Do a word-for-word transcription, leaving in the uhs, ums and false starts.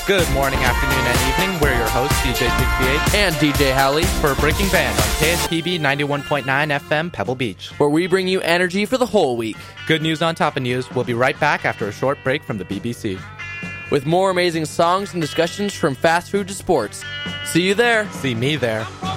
Good morning, afternoon, and evening. We're your hosts, D J sixty-eight and D J Hallie for Breaking Band on K S P B ninety-one point nine F M Pebble Beach, where we bring you energy for the whole week. Good news on top of news. We'll be right back after a short break from the B B C. With more amazing songs and discussions from fast food to sports. See you there. See me there.